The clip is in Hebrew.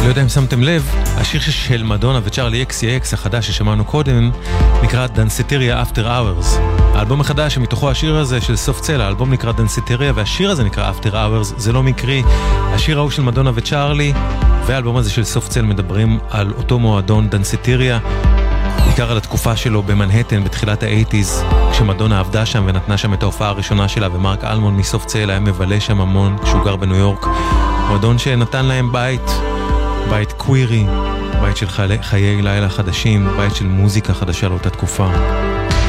יודע אם שמתם לב, השיר של מדונה וצ'ארלי XCX החדש ששמענו קודם נקרא דנסטריה After Hours. האלבום החדש שמתוכו השיר הזה של סוף צל, האלבום נקרא דנסטריה והשיר הזה נקרא After Hours, זה לא מקרי. השיר ההוא של מדונה וצ'ארלי והאלבום הזה של סוף צל מדברים על אותו מועדון דנסטריה, בעיקר על התקופה שלו במנהטן בתחילת ה-80s, כשמדונה עבדה שם ונתנה שם את ההופעה הראשונה שלה, ומרק אלמון מסוף צל היה מבלה שם המון כשהוא גר בניו יורק. מועדון שנתן להם בית קווירי, בית של חיי לילה חדשים, בית של מוזיקה חדשה לאותה תקופה.